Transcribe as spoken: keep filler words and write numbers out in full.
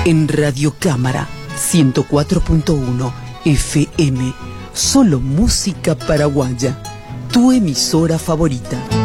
En Radio Cámara ciento cuatro punto uno F M. Solo música paraguaya. Tu emisora favorita.